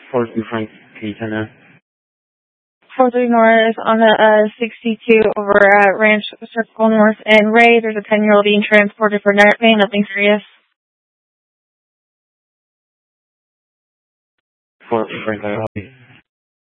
42 Frank, K10. 43 North on the 62 over at Ranch Circle North. And Ray, there's a 10-year-old being transported for nerve pain, nothing serious. 42 Frank, I copy.